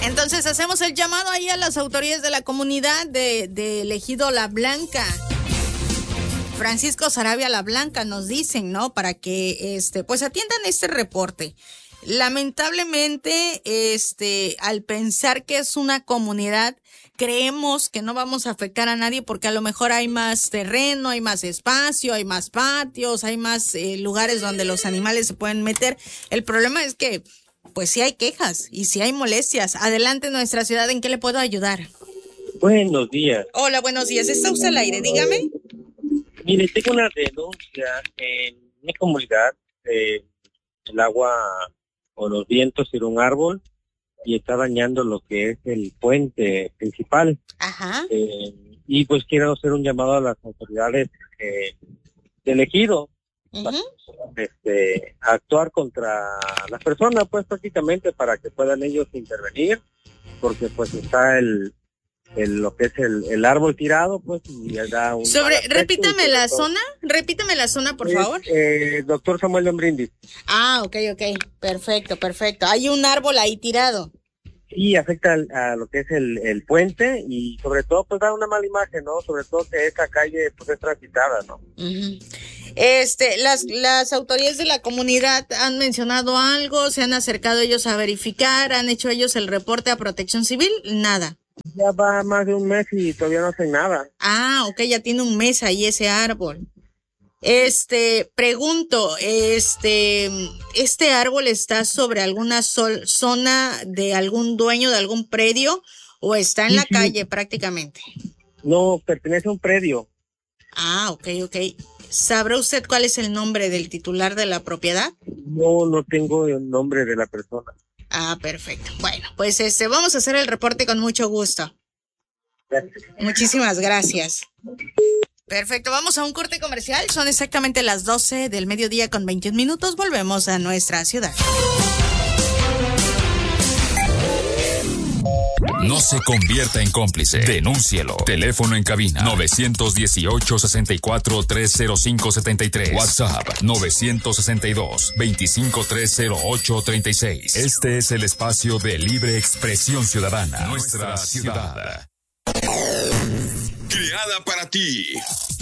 Entonces hacemos el llamado ahí a las autoridades de la comunidad de Ejido La Blanca. Francisco Sarabia La Blanca nos dicen, ¿no? Para que pues atiendan este reporte. Lamentablemente, al pensar que es una comunidad, creemos que no vamos a afectar a nadie porque a lo mejor hay más terreno, hay más espacio, hay más patios, hay más lugares donde los animales se pueden meter. El problema es que, pues sí hay quejas y sí hay molestias. Adelante, nuestra ciudad, ¿en qué le puedo ayudar? Buenos días. Hola, buenos días. ¿Está usted al aire? Dígame. Mire, tengo una denuncia en mi comunidad. El agua o los vientos en un árbol y está dañando lo que es el puente principal. Ajá. Y pues quiero hacer un llamado a las autoridades del ejido. Uh-huh. A actuar contra las personas, pues prácticamente para que puedan ellos intervenir, porque pues está lo que es el árbol tirado, pues, y da un... Repítame la zona, por favor. Doctor Samuel Lembrindis. Ah, ok, perfecto. Hay un árbol ahí tirado. Sí, afecta a lo que es el puente y sobre todo pues da una mala imagen, ¿no? Sobre todo que esta calle pues es transitada, ¿no? Uh-huh. Las autoridades de la comunidad han mencionado algo, se han acercado ellos a verificar, han hecho ellos el reporte a Protección Civil, nada. Ya va más de un mes y todavía no hacen nada. Ah, ok, ya tiene un mes ahí ese árbol. Pregunto, ¿este árbol está sobre alguna zona de algún dueño de algún predio o está en la calle prácticamente? No, pertenece a un predio. Ah, ok. ¿Sabrá usted cuál es el nombre del titular de la propiedad? No tengo el nombre de la persona. Ah, perfecto. Bueno, pues vamos a hacer el reporte con mucho gusto. Gracias. Muchísimas gracias. Perfecto, vamos a un corte comercial. Son exactamente las 12 del mediodía con 21 minutos. Volvemos a nuestra ciudad. No se convierta en cómplice. Denúncielo. Teléfono en cabina 918-64-305-73. WhatsApp 962-2530836. Este es el espacio de libre expresión ciudadana. Nuestra ciudad. Creada para ti.